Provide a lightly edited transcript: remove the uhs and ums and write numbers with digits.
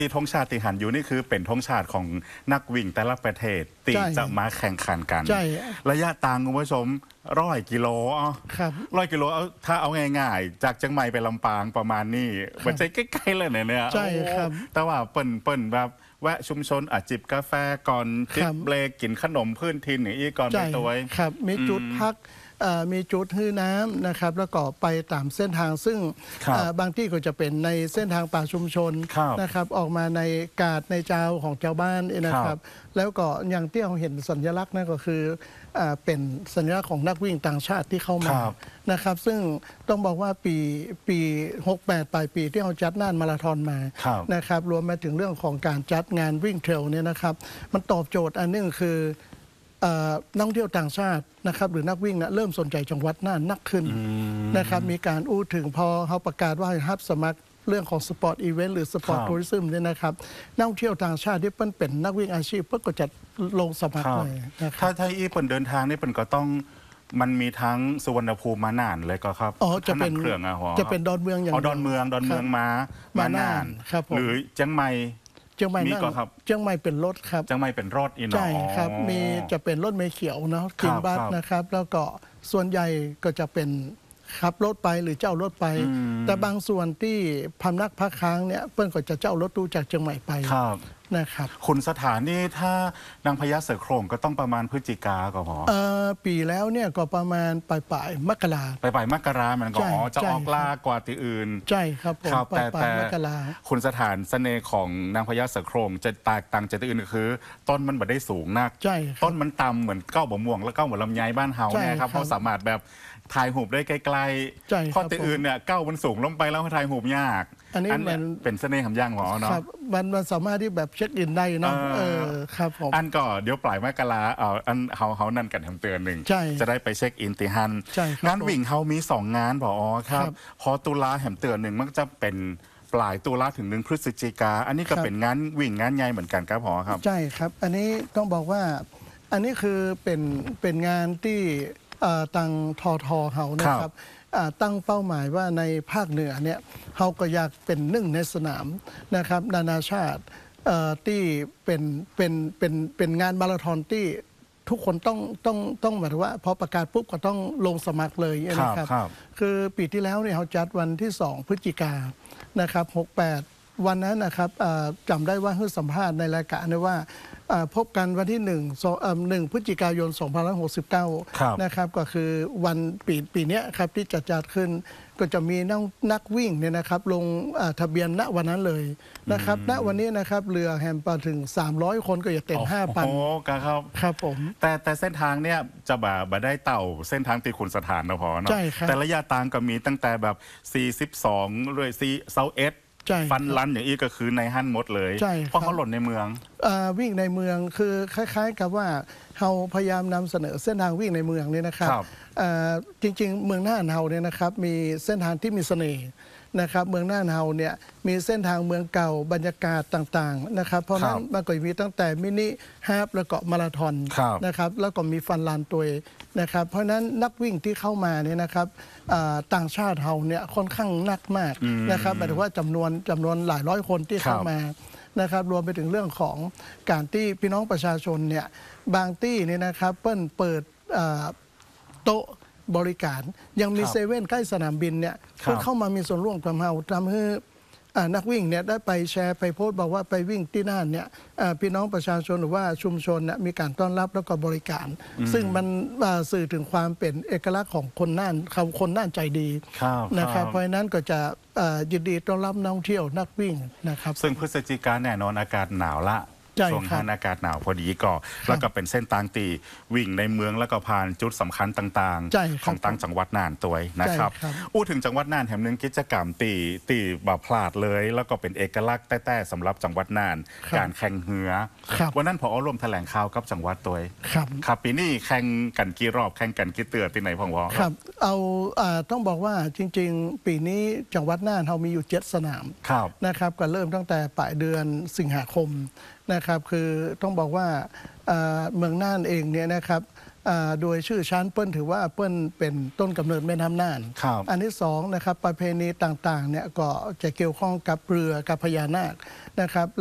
ที่ธงชาติหันอยู่นี่คือเป็นธงชาติของนักวิ่งแต่ละประเทศตีจะมาแข่งขันกันระยะทางคุณผู้ชม100 กิโล100 กิโลถ้าเอาง่ายๆจากเชียงใหม่ไปลำปางประมาณนี้มันจะใกล้ๆเลยเนี่ยใช่ครับแต่ว่าเปิ่นแบบแวะชุมชนจิบกาแฟก่อนจิบเบรกกินขนมพื้นถิ่นอย่างนี้ก่อนไปตัวครับมีจุดพักมีจุดฮื้อน้ำนะครับแล้วก็ไปตามเส้นทางซึ่งบางที่ก็จะเป็นในเส้นทางป่าชุมชนนะครับออกมาในกาดในเจ้าของชาวบ้านนะครับแล้วก็อย่างที่เราเห็นสัญลักษณ์นั่นก็คือเป็นสัญลักษณ์ของนักวิ่งต่างชาติที่เข้ามานะครับซึ่งต้องบอกว่าปี68ปลายปีที่เราจัดน่านมาราธอนมานะครับรวมมาถึงเรื่องของการจัดงานวิ่งเทรลเนี่ยนะครับมันตอบโจทย์อันนึงคือนักท่องเที่ยวต่างชาตินะครับหรือนักวิ่งเริ่มสนใจจังหวัดน่านนักขึ้นนะครับมีการอู้ถึงพอเขาประกาศว่าให้รับสมัครเรื่องของสปอร์ตอีเวนต์หรือสปอร์ตทัวริซึมเนี่ยนะครับนักท่องเที่ยวต่างชาติที่เป็นนักวิ่งอาชีพก็จะลงสมัครเลยถ้าอีเปิ่นเดินทางนี่เปิ่นก็ต้องมันมีทั้งสุวรรณภูมิมาน่านเลยก็ครับจะเป็นเครื่องจะเป็นดอนเมืองอย่างดอนเมืองมาน่านหรือเชียงใหม่เชียงใหม่เชียงใหม่เป็นรถครับเชียงใหม่เป็นรถอีนใช่ครับมีจะเป็นรถเมล์เขียวเนาะกินบัสนะครับแล้วก็ส่วนใหญ่ก็จะเป็นขับรถไปหรือเจ้ารถไปแต่บางส่วนที่พำนักพักค้างเนี่ยเพื่อนก็จะเจ้ารถตู้จากเชียงใหม่ไปนะครับคุณสถานนี่ถ้านางพญาเสือโคร่งก็ต้องประมาณพฤศจิกาก็พอปีแล้วเนี่ยก็ประมาณปลายมกราปลายมกรามันก็จะออกล่ากว่าที่อื่นใช่ครับผมแต่คุณสถานเสน่ห์ของนางพญาเสือโคร่งจะแตกต่างจากที่อื่นคือต้นมันไม่ได้สูงนักต้นมันต่ำเหมือนเก้าบะม่วงแล้วเก้าเหมือนลำไยบ้านเฮาเนี่ยครับเขาสามารถแบบถ่ายหูปได้ไกลๆเพราะที่อื่นเนี่ยเก้ามันสูงลงไปแล้วถ่ายหูปยากอันนี้มันเป็นเสน่ห์ของย่างหมอเนาะมันสามารถที่แบบเช็คอินได้เนาะครับผมอันก็เดี๋ยวปลายมกราอันเขานั่นกันทำเตือนหนึ่งจะได้ไปเช็คอินติฮันงานวิ่งเขามี2 งานพอครับพอตุลาแหมเตือนหนึ่งมันจะเป็นปลายตุลาถึง1 พฤศจิกาอันนี้ก็เป็นงานวิ่งงานใหญ่เหมือนกันครับพอครับใช่ครับอันนี้ต้องบอกว่าอันนี้คือเป็นงานที่ตังทอเฮานะครับตั้งเป้าหมายว่าในภาคเหนือเนี่ยเฮาก็อยากเป็น1 ในสนามนะครับนานาชาติที่เป็นงานมาราธอนที่ทุกคนต้องหมายถึงว่าพอประกาศปุ๊บก็ต้องลงสมัครเลยนะครับคือปีที่แล้วเนี่ยเขาจัดวันที่2 พฤศจิกายนนะครับ68วันนั้นนะครับจำได้ว่าให้สัมภาษณ์ในรายการว่าพบกันวันที่1 พฤศจิกายน 2569นะครับก็คือวันปีนี้ครับที่จัดขึ้นก็จะมีนักวิ่งเนี่ยนะครับลงทะเบียนณวันนั้นเลยนะครับณวันนี้นะครับเรือแฮมไปถึง300 คนก็จะเต็ม 5,000 โอ้ครับผมแต่เส้นทางเนี่ยจะบ่ได้เต่าเส้นทางตีขุนสถานนะพอเนาะแต่ระยะทางก็มีตั้งแต่แบบ42เลยฟันลันอย่างนี้ก็คือในฮั่นหมดเลยเพราะเขาหล่นในเมืองวิ่งในเมืองคือคล้ายๆกับว่าเราพยายามนำเสนอเส้นทางวิ่งในเมืองนี่นะครับจริงๆเมืองน่านเฮาเนี่ยนะครับมีเส้นทางที่มีเสน่ห์นะครับเมืองน่านเฮาเนี่ยมีเส้นทางเมืองเก่าบรรยากาศต่างๆนะครับเพราะนั้นมันก็มีตั้งแต่มินิฮาล์ฟแล้วก็มาราธอนนะครับแล้วก็มีฟันลันตัวนะครับเพราะนั้นนักวิ่งที่เข้ามาเนี่ยนะครับต่างชาติเฮาเนี่ยค่อนข้างนักมากนะครับหมายถึงว่าจำนวนหลายร้อยคนที่เข้ามานะครับรวมไปถึงเรื่องของการที่พี่น้องประชาชนเนี่ยบางที่เนี่ยนะครับเปิดโต๊ะบริการยังมีเซเว่นใกล้สนามบินเนี่ยเพื่อเข้ามามีส่วนร่วมกับเราทำให้นักวิ่งเนี่ยได้ไปแชร์ไปโพสต์บอกว่าไปวิ่งที่น่านเนี่ยพี่น้องประชาชนหรือว่าชุมชนเนี่ยมีการต้อนรับแล้วก็บริการซึ่งมันสื่อถึงความเป็นเอกลักษณ์ของคนน่านใจดีนะครับเพราะฉะนั้นก็จะยินดีต้อนรับนักท่องเที่ยวนักวิ่งนะครับซึ่งพฤศจิกายนแน่นอนอากาศหนาวละช่วงอากาศหนาวพอดีก็แล้วก็เป็นเส้นทางตีวิ่งในเมืองแล้วก็ผ่านจุดสำคัญต่างๆของตั้งจังหวัดน่านตัวนะครับอู้ถึงจังหวัดน่านแห่งหนึ่งกิจกรรมตีบ่พลาดเลยแล้วก็เป็นเอกลักษณ์แต่สำหรับจังหวัดน่านการแข่งเหือวันนั้นพอร่วมแถลงข่าวกับจังหวัดตัวครับปีนี้แข่งกันกี่รอบแข่งกันกี่เตือที่ไหนพ่องวอครับเอาต้องบอกว่าจริงๆปีนี้จังหวัดน่านเรามีอยู่7 สนามนะครับก็เริ่มตั้งแต่ปลายเดือนสิงหาคมนะครับคือต้องบอกว่าเมืองน่านเองเนี่ยนะครับโดยชื่อชั้นเปิ้ลถือว่าเปิ้ลเป็นต้นกำเนิดแม่น้ำน่านอันที่สองนะครับประเพณีต่างๆเนี่ยก็จะเกี่ยวข้องกับเรือกับพญานาคนะครับ